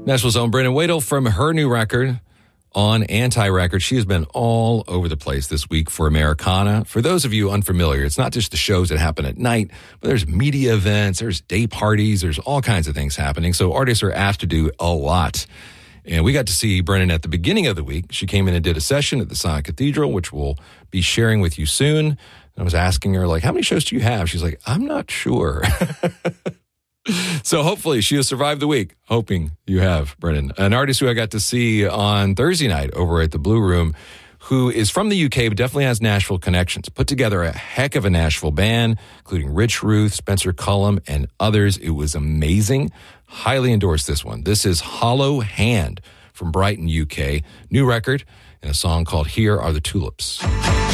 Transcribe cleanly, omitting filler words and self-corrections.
Nashville's own Brennan Wadle from her new record on Anti-Record. She has been all over the place this week for Americana. For those of you unfamiliar, it's not just the shows that happen at night, but there's media events, there's day parties, there's all kinds of things happening. So artists are asked to do a lot. And we got to see Brennan at the beginning of the week. She came in and did a session at the Sonic Cathedral, which we'll be sharing with you soon. I was asking her, like, how many shows do you have? She's like, I'm not sure. So hopefully she'll survive the week. Hoping you have, Brennan. An artist who I got to see on Thursday night over at the Blue Room, who is from the UK, but definitely has Nashville connections. Put together a heck of a Nashville band, including Rich Ruth, Spencer Cullum, and others. It was amazing. Highly endorse this one. This is Hollow Hand from Brighton, UK. New record and a song called Here Are the Tulips.